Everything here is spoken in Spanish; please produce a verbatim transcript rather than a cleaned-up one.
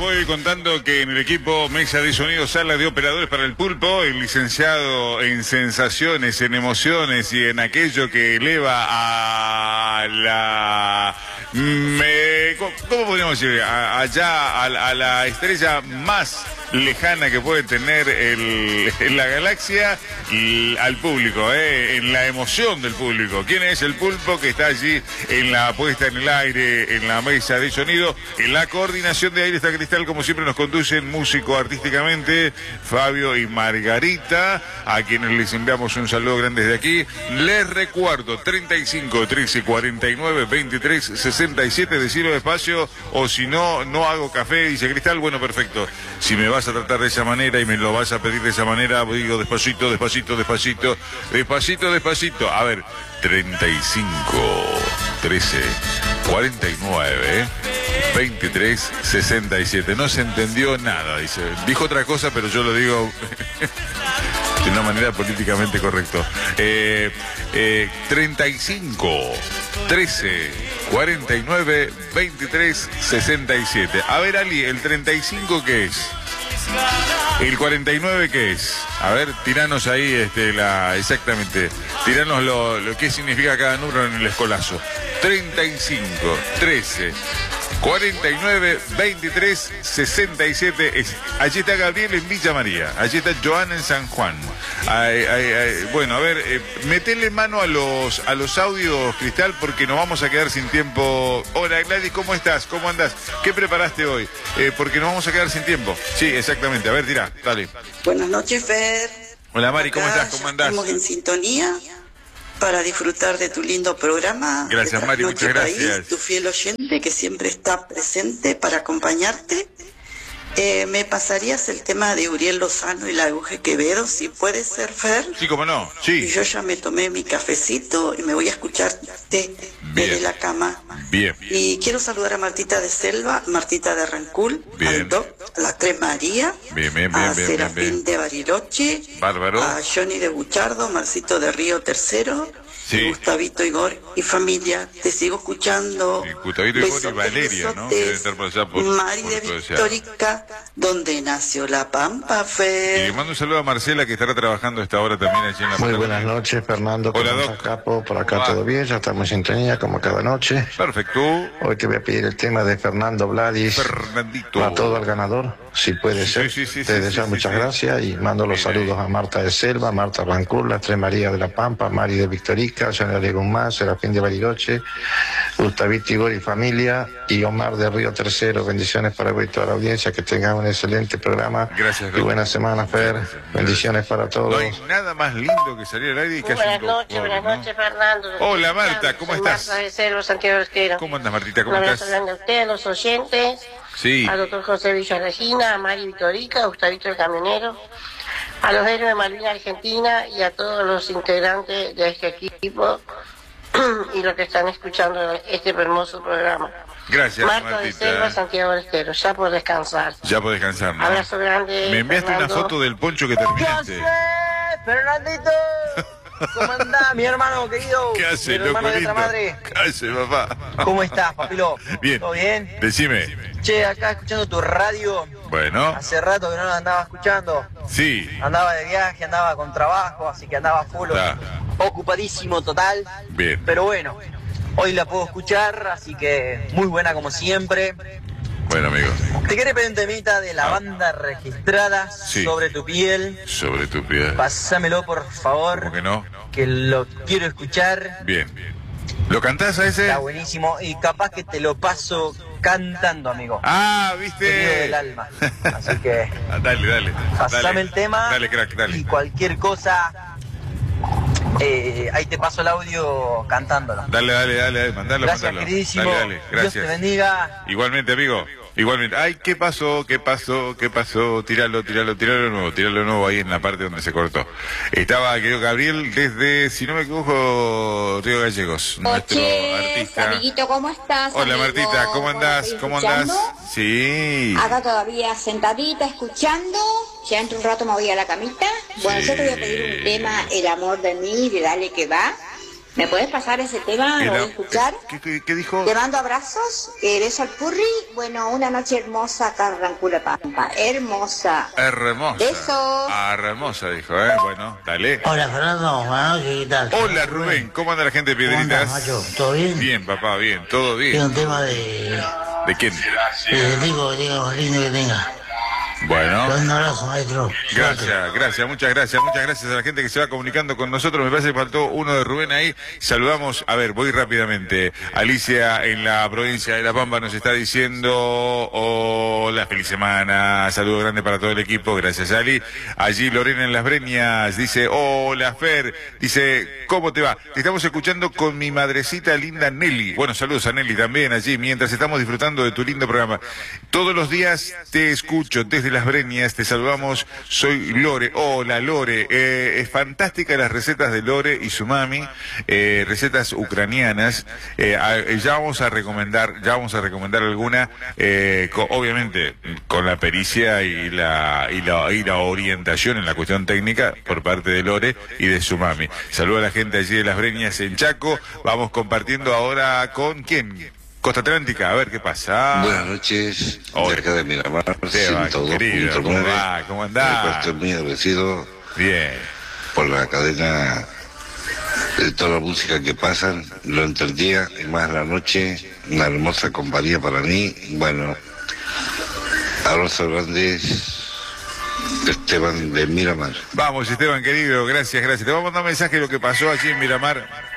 voy contando que en el equipo Mesa de Sonido, Sala de Operadores para el Pulpo, el licenciado en sensaciones, en emociones y en aquello que eleva a la... Me, ¿Cómo podríamos decir? A, allá, a, a la estrella más lejana que puede tener el, en la galaxia, y al público, ¿eh? En la emoción del público. ¿Quién es el Pulpo que está allí en la puesta en el aire, en la mesa de sonido? En la coordinación de Aire está Cristal, como siempre nos conducen músico artísticamente Fabio y Margarita, a quienes les enviamos un saludo grande desde aquí. Les recuerdo, treinta y cinco, trece, cuarenta y nueve, veintitrés, sesenta y siete, decirlo despacio, o si no, no hago café, dice Cristal. Bueno, perfecto. Si me vas a tratar de esa manera y me lo vas a pedir de esa manera, digo despacito, despacito, despacito, despacito, despacito. A ver, treinta y cinco, trece, cuarenta y nueve, veintitrés, sesenta y siete. No se entendió nada, dice. Dijo otra cosa, pero yo lo digo de una manera políticamente correcta. Eh, eh, treinta y cinco, trece, cuarenta y nueve, veintitrés, sesenta y siete. A ver, Ali, ¿el treinta y cinco qué es? ¿El cuarenta y nueve qué es? A ver, tiranos ahí este, la, exactamente. Tiranos lo, lo que significa cada número en el escolazo. treinta y cinco, trece, cuarenta y nueve, veintitrés, sesenta y siete. Es, allí está Gabriel en Villa María. Allí está Joana en San Juan. Ay, ay, ay. Bueno, a ver, eh, metele mano a los, a los audios, Cristal, porque nos vamos a quedar sin tiempo. Hola, Gladys, ¿cómo estás? ¿Cómo andás? ¿Qué preparaste hoy? Eh, porque nos vamos a quedar sin tiempo. Sí, exactamente. A ver, tirá, dale. Buenas noches, Fer. Hola, Mari, ¿cómo Acá estás? ¿Cómo andás? Estamos en sintonía para disfrutar de tu lindo programa. Gracias, Mari, muchas gracias. País, tu fiel oyente que siempre está presente para acompañarte. Eh, ¿Me pasarías el tema de Uriel Lozano y la Aguja Quevedo, si puede ser, Fer? Sí, cómo no, sí. Y yo ya me tomé mi cafecito y me voy a escucharte desde la cama. Bien. Y quiero saludar a Martita de Selva, Martita de Rancul, al Doc, a la Tres María, bien, bien, bien, a bien, Serafín bien, bien. de Bariloche, Bárbaro. a Johnny de Buchardo, Marcito de Río Tercero, sí. Gustavito Igor y familia. Te sigo escuchando. Sí, Gustavito Igor y Valeria, ¿no? Debe estar por allá por, Mari por de Victorica, donde nació la Pampa, Fer. Y le mando un saludo a Marcela, que estará trabajando a esta hora también allí en la Muy buenas noches, Fernando. Hola, Doc. Capo, por acá todo bien, ya estamos en sintonía como cada noche. Perfecto. Hoy te voy a pedir el tema de Fernando Vladis. Fernandito. Para todo el ganador, si puede sí, ser. Sí, sí, te sí, deseo sí, muchas sí, gracias y mando los bien, saludos bien. a Marta de Selva, Marta Rancul, las Tres Marías de la Pampa, Mari de Victorica, Johnny de Guzmán, Serafín de Bariloche, Gustavito Igor y familia, y Omar de Río Tercero. Bendiciones para vos y toda la audiencia, que tengan un excelente programa. Gracias, y buena semana, Fer. Gracias. Bendiciones para todos. No hay nada más lindo que salir al aire y que haya Buenas un noches, doctor, buenas ¿no? noches, Fernando. Hola, Marta, ¿cómo Soy estás? Marta de Selva, Santiago Esquero. ¿Cómo andas, Martita? ¿Cómo Un estás? abrazo grande a usted, a los oyentes, Sí. al doctor José Villaregina, a Mari Vitorica, a Gustavito el Camionero, a los héroes de Malvinas Argentina y a todos los integrantes de este equipo y los que están escuchando este hermoso programa. Gracias, Marta Martita. de Selva, Santiago Estero, ya por descansar. Ya podés descansar, ¿no? Abrazo grande. Me enviaste Fernando. una foto del poncho que terminaste. ¿Qué haces, Fernandito? ¿Cómo andás, mi hermano querido? ¿Qué hace, mi loco hermano de lindo? otra madre. ¿Qué hace, papá? ¿Cómo estás, papilo? Bien. ¿Todo bien? Decime. Che, acá escuchando tu radio. Bueno, Hace rato que no la andaba escuchando. sí. Andaba de viaje, andaba con trabajo, así que andaba full, Está. ocupadísimo total. Bien. Pero bueno, hoy la puedo escuchar, así que muy buena como siempre. Bueno, amigo. Te querés pedir un temita de la Ah. banda registrada, Sí. Sobre tu piel. Sobre tu piel. Pásamelo, por favor. ¿Cómo que no? Que lo quiero escuchar. Bien. ¿Lo cantás a ese? Está buenísimo y capaz que te lo paso cantando, amigo. Ah, Querido ¿viste? del alma. Así que Ah, dale, dale. pasame Dale. el tema. Dale, crack, dale. Y cualquier cosa, eh, ahí te paso el audio cantándolo. Dale, dale, dale, dale, mandalo, Gracias, mandalo. queridísimo. Dale, dale, Dios gracias. te bendiga. Igualmente, amigo. Igualmente. Ay, ¿qué pasó? ¿Qué pasó? ¿Qué pasó? Tíralo, tíralo, tíralo de nuevo, tíralo de nuevo ahí en la parte donde se cortó. Estaba, querido Gabriel, desde, si no me equivoco, Río Gallegos, nuestro Noches, artista. amiguito, ¿cómo estás? Hola, amigo? Martita, ¿cómo andás? ¿Estoy ¿Cómo andás? escuchando? Sí. Acá todavía sentadita, escuchando. Ya dentro de un rato me voy a la camita. Bueno, Sí. yo te voy a pedir un tema, El amor de mí, de Dale que va. ¿Me puedes pasar ese tema? ¿Lo voy a escuchar? ¿Qué, qué, qué dijo? Te mando abrazos, eh, beso al Purri. Bueno, una noche hermosa acá en Rancula Pampa. Hermosa. Hermosa. Besos. Ah, hermosa, dijo, ¿eh? Bueno, dale. Hola, Fernando. Buenas noches, ¿qué tal? Hola, Rubén. ¿Cómo anda la gente de Piedritas? ¿Cómo andas, macho? ¿Todo bien? Bien, papá, bien. Todo bien. Tiene un tema de... ¿De quién? de Digo, digo, más lindo que tenga. Bueno. Un abrazo, maestro. Gracias, gracias, muchas gracias, muchas gracias a la gente que se va comunicando con nosotros. Me parece que faltó uno de Rubén ahí. Saludamos, a ver, voy rápidamente. Alicia en la provincia de La Pampa nos está diciendo, hola, feliz semana, saludo grande para todo el equipo, gracias Ali. Allí Lorena en Las Breñas dice, hola Fer, dice, ¿cómo te va? Te estamos escuchando con mi madrecita linda Nelly. Bueno, saludos a Nelly también allí, mientras estamos disfrutando de tu lindo programa. Todos los días te escucho desde Las Breñas, te saludamos, soy Lore. Hola Lore, eh, es fantástica las recetas de Lore y su mami, eh, recetas ucranianas. Eh, a, ya vamos a recomendar, ya vamos a recomendar alguna, eh, con, obviamente con la pericia y la, y la y la orientación en la cuestión técnica por parte de Lore y de su mami. Saludo a la gente allí de Las Breñas en Chaco. Vamos compartiendo ahora con ¿quién? Costa Atlántica, a ver qué pasa. Buenas noches, Hola. de acá de Miramar, Esteban, ciento dos querido, punto ¿cómo nueve. va? ¿Cómo andás? Estoy muy agradecido Bien. por la cadena de toda la música que pasan durante el día y más la noche, una hermosa compañía para mí. Bueno, abrazo grandes, Esteban de Miramar. Vamos, Esteban, querido, gracias, gracias. Te voy a mandar un mensaje de lo que pasó allí en Miramar.